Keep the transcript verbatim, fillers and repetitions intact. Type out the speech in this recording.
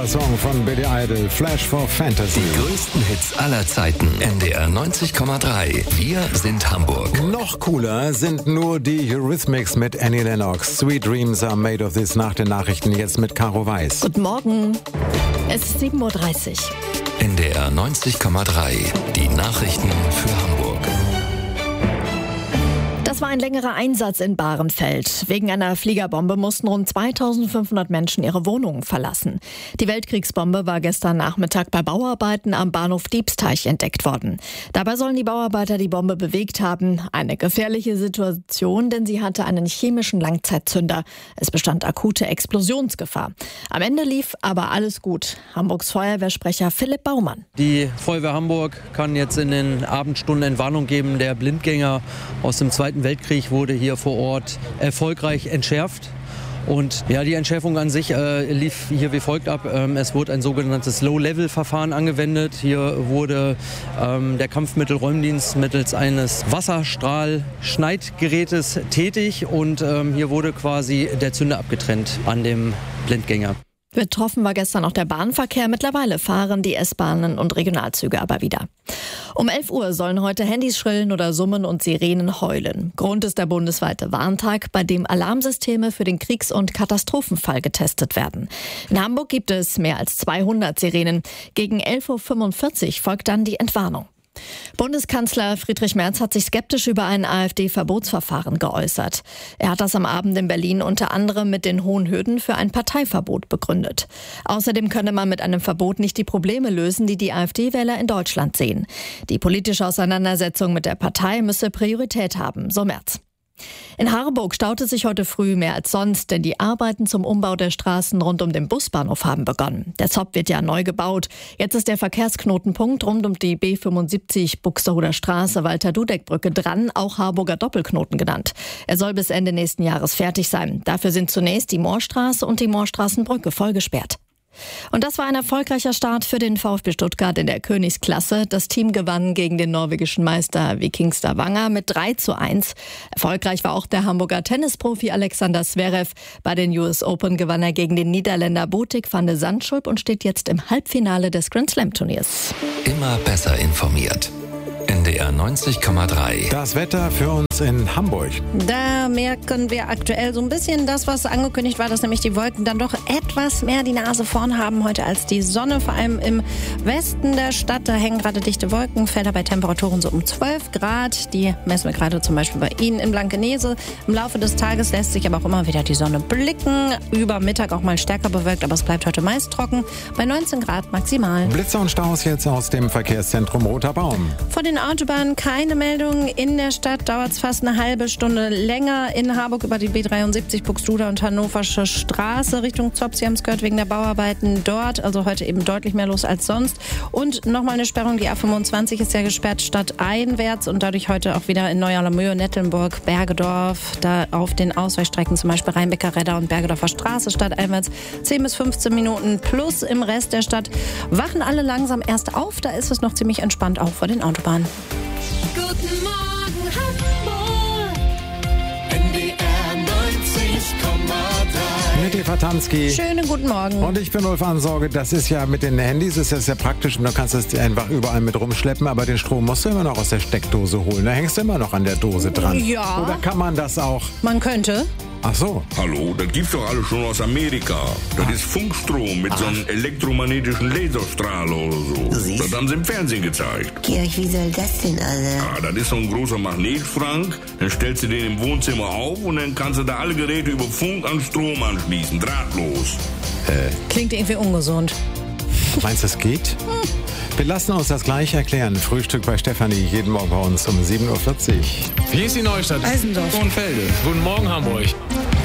Song von Billy Idol, Flash for Fantasy. Die größten Hits aller Zeiten. N D R neunzig Komma drei. Wir sind Hamburg. Noch cooler sind nur die Eurythmics mit Annie Lennox. Sweet Dreams are made of this. Nach den Nachrichten jetzt mit Caro Weiß. Guten Morgen. Es ist sieben Uhr dreißig. N D R neunzig Komma drei. Die Nachrichten für Hamburg. Das war ein längerer Einsatz in Bahrenfeld. Wegen einer Fliegerbombe mussten rund zweitausendfünfhundert Menschen ihre Wohnungen verlassen. Die Weltkriegsbombe war gestern Nachmittag bei Bauarbeiten am Bahnhof Diebsteich entdeckt worden. Dabei sollen die Bauarbeiter die Bombe bewegt haben. Eine gefährliche Situation, denn sie hatte einen chemischen Langzeitzünder. Es bestand akute Explosionsgefahr. Am Ende lief aber alles gut. Hamburgs Feuerwehrsprecher Philipp Baumann. Die Feuerwehr Hamburg kann jetzt in den Abendstunden Entwarnung geben. Der Blindgänger aus dem Zweiten Weltkrieg wurde hier vor Ort erfolgreich entschärft. Und ja, die Entschärfung an sich äh, lief hier wie folgt ab. Ähm, es wurde ein sogenanntes Low-Level-Verfahren angewendet. Hier wurde ähm, der Kampfmittelräumdienst mittels eines Wasserstrahlschneidgerätes tätig und ähm, hier wurde quasi der Zünder abgetrennt an dem Blindgänger. Betroffen war gestern auch der Bahnverkehr. Mittlerweile fahren die S-Bahnen und Regionalzüge aber wieder. Um elf Uhr sollen heute Handys schrillen oder summen und Sirenen heulen. Grund ist der bundesweite Warntag, bei dem Alarmsysteme für den Kriegs- und Katastrophenfall getestet werden. In Hamburg gibt es mehr als zweihundert Sirenen. Gegen elf Uhr fünfundvierzig folgt dann die Entwarnung. Bundeskanzler Friedrich Merz hat sich skeptisch über ein AfD-Verbotsverfahren geäußert. Er hat das am Abend in Berlin unter anderem mit den hohen Hürden für ein Parteiverbot begründet. Außerdem könne man mit einem Verbot nicht die Probleme lösen, die die AfD-Wähler in Deutschland sehen. Die politische Auseinandersetzung mit der Partei müsse Priorität haben, so Merz. In Harburg staute sich heute früh mehr als sonst, denn die Arbeiten zum Umbau der Straßen rund um den Busbahnhof haben begonnen. Der Z O B wird ja neu gebaut. Jetzt ist der Verkehrsknotenpunkt rund um die B fünfundsiebzig Buxtehuder Straße, Walter-Dudek-Brücke dran, auch Harburger Doppelknoten genannt. Er soll bis Ende nächsten Jahres fertig sein. Dafür sind zunächst die Moorstraße und die Moorstraßenbrücke voll gesperrt. Und das war ein erfolgreicher Start für den VfB Stuttgart in der Königsklasse. Das Team gewann gegen den norwegischen Meister Viking Stavanger mit drei zu eins. Erfolgreich war auch der Hamburger Tennisprofi Alexander Zverev. Bei den U S Open gewann er gegen den Niederländer Botik van de Zandschulp und steht jetzt im Halbfinale des Grand Slam Turniers. Immer besser informiert. N D R neunzig Komma drei. Das Wetter für uns in Hamburg. Da merken wir aktuell so ein bisschen das, was angekündigt war, dass nämlich die Wolken dann doch etwas mehr die Nase vorn haben heute als die Sonne. Vor allem im Westen der Stadt, da hängen gerade dichte Wolken, fällt dabei Temperaturen so um zwölf Grad. Die messen wir gerade zum Beispiel bei Ihnen in Blankenese. Im Laufe des Tages lässt sich aber auch immer wieder die Sonne blicken. Über Mittag auch mal stärker bewölkt, aber es bleibt heute meist trocken. Bei neunzehn Grad maximal. Blitze und Staus jetzt aus dem Verkehrszentrum Roter Baum. Vor den Autobahnen keine Meldung. In der Stadt dauert es fast eine halbe Stunde länger. In Harburg über die B dreiundsiebzig Buxtehuder und Hannoversche Straße Richtung Z O B. Sie haben es gehört, wegen der Bauarbeiten dort. Also heute eben deutlich mehr los als sonst. Und nochmal eine Sperrung. Die A fünfundzwanzig ist ja gesperrt stadteinwärts und dadurch heute auch wieder in Neu-Alamöhr, Nettelnburg, Bergedorf. Da auf den Ausweichstrecken zum Beispiel Rheinbecker-Redder und Bergedorfer Straße stadteinwärts. zehn bis fünfzehn Minuten plus im Rest der Stadt. Wachen alle langsam erst auf. Da ist es noch ziemlich entspannt, auch vor den Autobahnen. Guten Morgen, Hamburg. N D R neunzig Komma drei. Nette Fatanski. Schönen guten Morgen. Und ich bin Ulf Ansorge. Das ist ja mit den Handys, ist ja sehr praktisch. Und du kannst es einfach überall mit rumschleppen. Aber den Strom musst du immer noch aus der Steckdose holen. Da hängst du immer noch an der Dose dran. Ja. Oder kann man das auch? Man könnte. Ach so. Hallo, das gibt's doch alles schon aus Amerika. Das ist Funkstrom mit so einem elektromagnetischen Laserstrahl oder so. Siehst? Das haben sie im Fernsehen gezeigt. Georg, wie soll das denn alle? Ja, das ist so ein großer Magnetschrank. Dann stellst du den im Wohnzimmer auf und dann kannst du da alle Geräte über Funk an Strom anschließen. Drahtlos. Klingt irgendwie ungesund. Meinst du, es geht? Wir lassen uns das gleich erklären. Frühstück bei Stefanie, jeden Morgen bei uns um sieben Uhr vierzig. Hier ist die Neustadt. Eisendorf. Hohenfelde. Guten Morgen, Hamburg.